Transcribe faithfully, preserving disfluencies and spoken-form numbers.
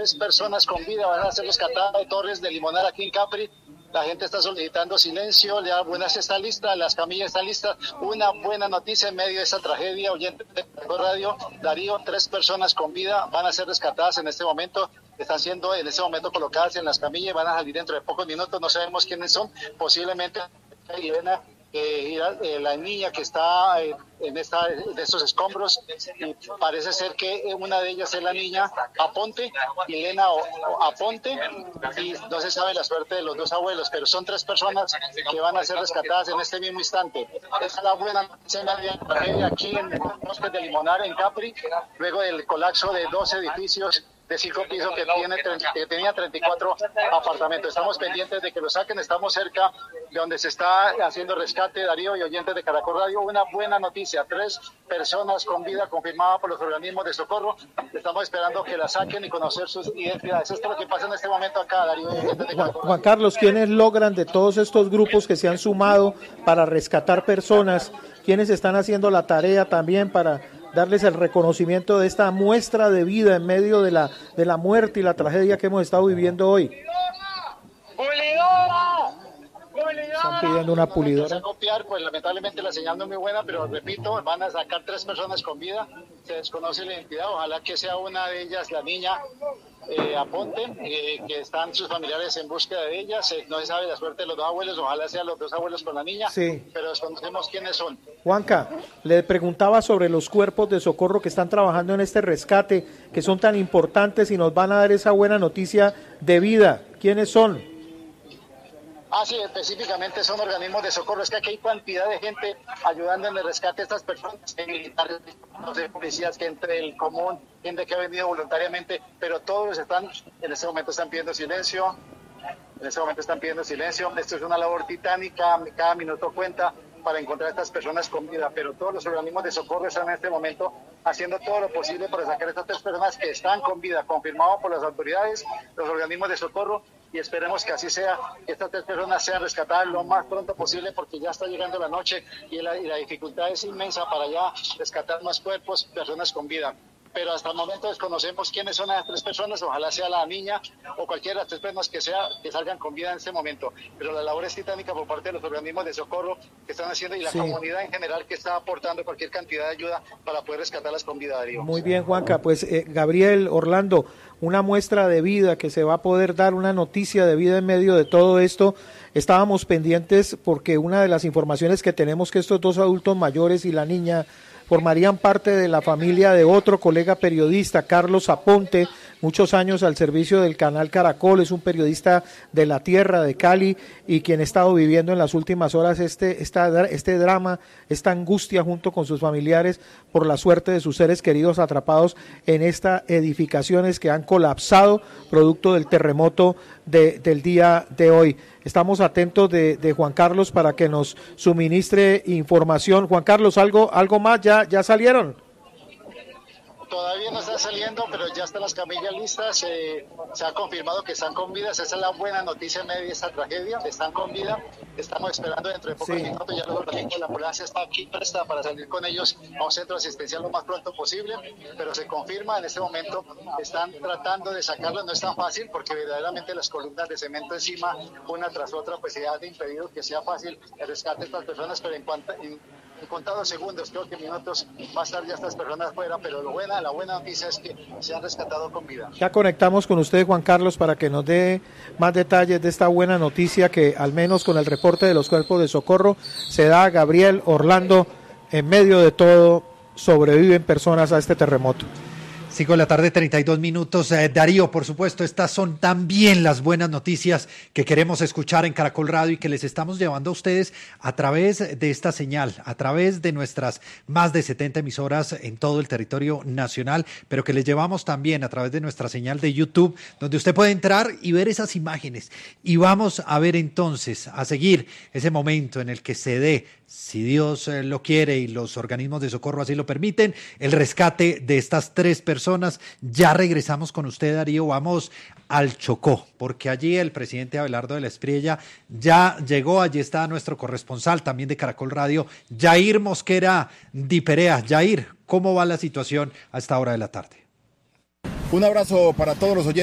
tres personas con vida van a ser rescatadas de Torres de Limonar aquí en Capri. La gente está solicitando silencio, ya buenas está lista, las camillas están listas. Una buena noticia en medio de esta tragedia, oyente de Radio Darío, tres personas con vida van a ser rescatadas en este momento. Están siendo en este momento colocadas en las camillas y van a salir dentro de pocos minutos. No sabemos quiénes son, posiblemente Elena, eh, eh, la niña que está eh, en esta de estos escombros, y parece ser que una de ellas es la niña Aponte, Elena o, o Aponte, y no se sabe la suerte de los dos abuelos, pero son tres personas que van a ser rescatadas en este mismo instante. Esa es la buena noticia aquí en el bosque de Limonar, en Capri, luego del colapso de dos edificios de cinco pisos que tiene que tenía treinta y cuatro apartamentos. Estamos pendientes de que lo saquen, estamos cerca de donde se está haciendo rescate, Darío y oyentes de Caracol Radio. Una buena noticia, tres personas con vida confirmada por los organismos de socorro. Estamos esperando que la saquen y conocer sus identidades. Esto es lo que pasa en este momento acá, Darío y oyentes de Caracol Radio. Juan Carlos, ¿quiénes logran de todos estos grupos que se han sumado para rescatar personas? ¿Quiénes están haciendo la tarea también para darles el reconocimiento de esta muestra de vida en medio de la de la muerte y la tragedia que hemos estado viviendo hoy? ¡Pulidora! ¡Pulidora! Están pidiendo una pulidora. A copiar, pues lamentablemente la señal no es muy buena, pero repito, van a sacar tres personas con vida, se desconoce la identidad, ojalá que sea una de ellas la niña eh, Aponte, eh, que están sus familiares en búsqueda de ellas, eh, no se sabe la suerte de los dos abuelos, ojalá sean los dos abuelos con la niña, sí, pero desconocemos quiénes son. Juanca, le preguntaba sobre los cuerpos de socorro que están trabajando en este rescate, que son tan importantes y nos van a dar esa buena noticia de vida. ¿Quiénes son? Ah, sí, específicamente son organismos de socorro. Es que aquí hay cantidad de gente ayudando en el rescate de estas personas, militares, no sé, policías, gente del común, gente que ha venido voluntariamente, pero todos están, en este momento están pidiendo silencio, en este momento están pidiendo silencio. Esto es una labor titánica, cada minuto cuenta para encontrar a estas personas con vida, pero todos los organismos de socorro están en este momento haciendo todo lo posible para sacar a estas tres personas que están con vida, confirmado por las autoridades, los organismos de socorro, y esperemos que así sea, que estas tres personas sean rescatadas lo más pronto posible, porque ya está llegando la noche y la, y la dificultad es inmensa para ya rescatar más cuerpos, personas con vida. Pero hasta el momento desconocemos quiénes son las tres personas, ojalá sea la niña o cualquiera de las tres personas que sea, que salgan con vida en este momento. Pero la labor es titánica por parte de los organismos de socorro que están haciendo y la sí. comunidad en general que está aportando cualquier cantidad de ayuda para poder rescatarlas con vida, Darío. Muy bien, Juanca, pues eh, Gabriel, Orlando, una muestra de vida que se va a poder dar, una noticia de vida en medio de todo esto. Estábamos pendientes porque una de las informaciones que tenemos que estos dos adultos mayores y la niña formarían parte de la familia de otro colega periodista, Carlos Aponte, muchos años al servicio del canal Caracol, es un periodista de la tierra de Cali y quien ha estado viviendo en las últimas horas este, esta, este drama, esta angustia junto con sus familiares por la suerte de sus seres queridos atrapados en estas edificaciones que han colapsado producto del terremoto de, del día de hoy. Estamos atentos de, de Juan Carlos para que nos suministre información. Juan Carlos, ¿algo, algo más? ¿Ya, ya salieron? Todavía no están saliendo, pero ya están las camillas listas, eh, se ha confirmado que están con vida, esa es la buena noticia en medio de esta tragedia, están con vida, estamos esperando dentro de pocos sí. minutos, ya luego la ambulancia está aquí presta para salir con ellos a un centro asistencial lo más pronto posible, pero se confirma en este momento, están tratando de sacarlo, no es tan fácil porque verdaderamente las columnas de cemento encima, una tras otra, pues se han impedido que sea fácil el rescate de estas personas, pero en cuanto... En, En contados segundos, creo que minutos más tarde ya estas personas fuera, pero lo buena, la buena noticia es que se han rescatado con vida. Ya conectamos con usted, Juan Carlos, para que nos dé más detalles de esta buena noticia que al menos con el reporte de los cuerpos de socorro se da a Gabriel, Orlando, en medio de todo sobreviven personas a este terremoto. Cinco de la tarde, treinta y dos minutos. Eh, Darío, por supuesto, estas son también las buenas noticias que queremos escuchar en Caracol Radio y que les estamos llevando a ustedes a través de esta señal, a través de nuestras más de setenta emisoras en todo el territorio nacional, pero que les llevamos también a través de nuestra señal de YouTube, donde usted puede entrar y ver esas imágenes. Y vamos a ver entonces, a seguir ese momento en el que se dé, si Dios eh, lo quiere y los organismos de socorro así lo permiten, el rescate de estas tres personas. Ya regresamos con usted, Darío, vamos al Chocó, porque allí el presidente Abelardo de la Espriella ya llegó, allí está nuestro corresponsal también de Caracol Radio, Jair Mosquera Di Perea. Jair, ¿cómo va la situación a esta hora de la tarde? Un abrazo para todos los oyentes.